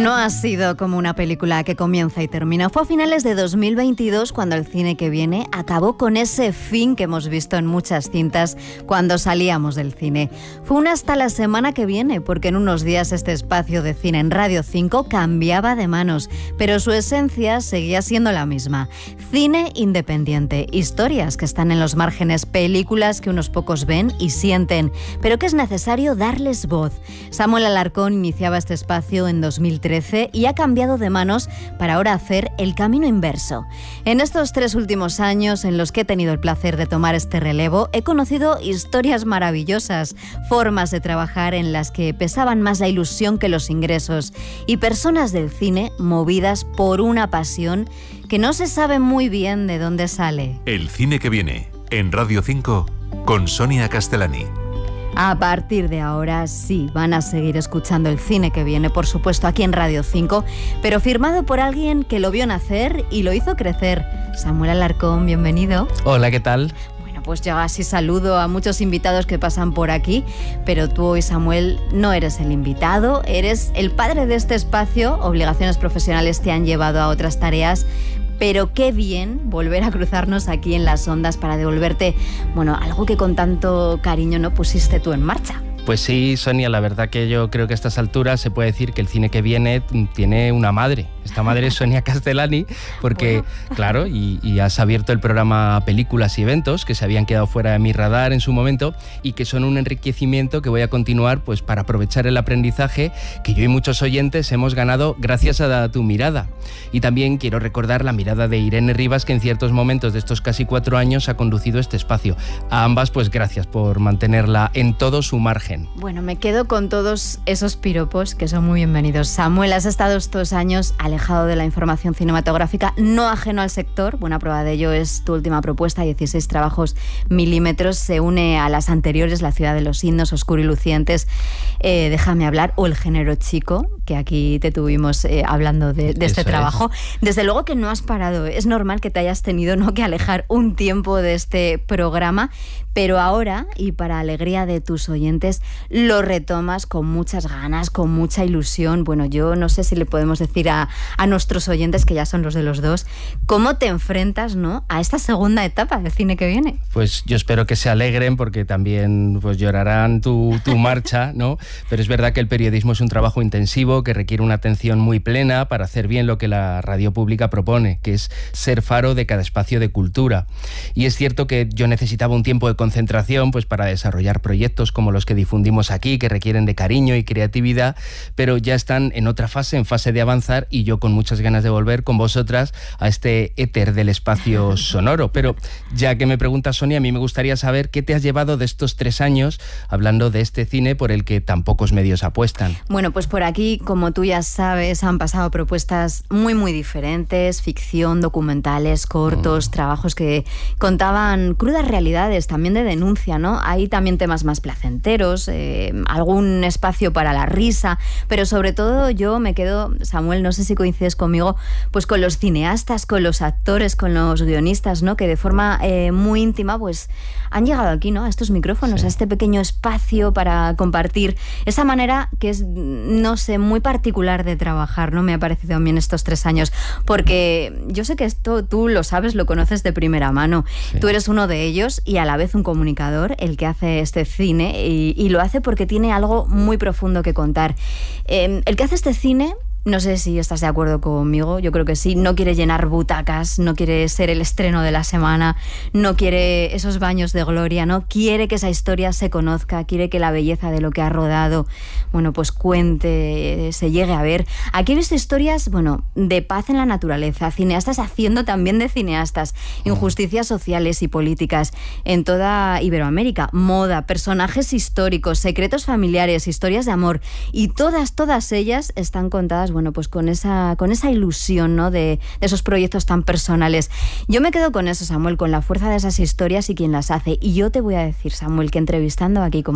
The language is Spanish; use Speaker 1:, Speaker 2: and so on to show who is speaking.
Speaker 1: No ha sido como una película que comienza y termina. Fue a finales de 2022 cuando el cine que viene acabó con ese fin que hemos visto en muchas cintas cuando salíamos del cine. Fue una hasta la semana que viene, porque en unos días este espacio de cine en Radio 5 cambiaba de manos, pero su esencia seguía siendo la misma. Cine independiente, historias que están en los márgenes, películas que unos pocos ven y sienten, pero que es necesario darles voz. Samuel Alarcón iniciaba este espacio en 2013 y ha cambiado de manos para ahora hacer el camino inverso. En estos 3 últimos años en los que he tenido el placer de tomar este relevo, he conocido historias maravillosas, formas de trabajar en las que pesaban más la ilusión que los ingresos y personas del cine movidas por una pasión que no se sabe muy bien de dónde sale.
Speaker 2: El cine que viene, en Radio 5, con Sonia Castellani.
Speaker 1: A partir de ahora sí, van a seguir escuchando el cine que viene, por supuesto, aquí en Radio 5, pero firmado por alguien que lo vio nacer y lo hizo crecer. Samuel Alarcón, bienvenido.
Speaker 3: Hola, ¿qué tal?
Speaker 1: Bueno, pues yo así saludo a muchos invitados que pasan por aquí, pero tú hoy, Samuel, no eres el invitado, eres el padre de este espacio. Obligaciones profesionales te han llevado a otras tareas, pero qué bien volver a cruzarnos aquí en las ondas para devolverte, bueno, algo que con tanto cariño no pusiste tú en marcha.
Speaker 3: Pues sí, Sonia, la verdad que yo creo que a estas alturas se puede decir que el cine que viene tiene una madre. Esta madre es Sonia Castellani, porque, bueno, claro, y has abierto el programa Películas y Eventos, que se habían quedado fuera de mi radar en su momento y que son un enriquecimiento que voy a continuar pues para aprovechar el aprendizaje que yo y muchos oyentes hemos ganado gracias a tu mirada. Y también quiero recordar la mirada de Irene Rivas, que en ciertos momentos de estos casi 4 años ha conducido este espacio. A ambas, pues gracias por mantenerla en todo su margen.
Speaker 1: Bueno, me quedo con todos esos piropos que son muy bienvenidos. Samuel, has estado estos años alejado de la información cinematográfica, no ajeno al sector. Buena prueba de ello es tu última propuesta, 16 trabajos milímetros. Se une a las anteriores, La ciudad de los himnos, Oscuro y Lucientes, Déjame hablar, o El género chico, que aquí te tuvimos hablando de este trabajo. Desde luego que no has parado. Es normal que te hayas tenido, ¿no?, que alejar un tiempo de este programa, pero ahora, y para alegría de tus oyentes, lo retomas con muchas ganas, con mucha ilusión. Bueno, yo no sé si le podemos decir a nuestros oyentes, que ya son los de los dos, ¿cómo te enfrentas, ¿no?, a esta segunda etapa del cine que viene?
Speaker 3: Pues yo espero que se alegren, porque también pues llorarán tu marcha, ¿no? Pero es verdad que el periodismo es un trabajo intensivo que requiere una atención muy plena para hacer bien lo que la radio pública propone, que es ser faro de cada espacio de cultura. Y es cierto que yo necesitaba un tiempo de concentración pues para desarrollar proyectos como los que difundimos aquí, que requieren de cariño y creatividad, pero ya están en otra fase, en fase de avanzar, y yo con muchas ganas de volver con vosotras a este éter del espacio sonoro. Pero ya que me preguntas, Sonia, a mí me gustaría saber qué te has llevado de estos 3 años hablando de este cine por el que tan pocos medios apuestan.
Speaker 1: Bueno, pues por aquí, como tú ya sabes, han pasado propuestas muy diferentes, ficción, documentales, cortos, trabajos que contaban crudas realidades, también de denuncia, ¿no? Hay también temas más placenteros, algún espacio para la risa, pero sobre todo yo me quedo, Samuel, no sé si coincides conmigo, pues con los cineastas, con los actores, con los guionistas, ¿no?, que de forma muy íntima pues han llegado aquí, ¿no?, a estos micrófonos, sí, a este pequeño espacio para compartir esa manera que es, no sé, muy particular de trabajar, ¿no? Me ha parecido a mí en estos 3 años, porque yo sé que esto tú lo sabes, lo conoces de primera mano. Sí. Tú eres uno de ellos y a la vez un comunicador, el que hace este cine, y lo hace porque tiene algo muy profundo que contar. El que hace este cine, no sé si estás de acuerdo conmigo, yo creo que sí, no quiere llenar butacas, no quiere ser el estreno de la semana, no quiere esos baños de gloria, no quiere que esa historia se conozca, quiere que la belleza de lo que ha rodado, bueno, pues cuente, se llegue a ver. Aquí he visto historias, bueno, de paz en la naturaleza, cineastas haciendo también de cineastas, injusticias sociales y políticas en toda Iberoamérica, moda, personajes históricos, secretos familiares, historias de amor, y todas ellas están contadas, bueno, pues con esa ilusión, ¿no?, de esos proyectos tan personales. Yo me quedo con eso, Samuel, con la fuerza de esas historias y quien las hace. Y yo te voy a decir, Samuel, que entrevistando aquí como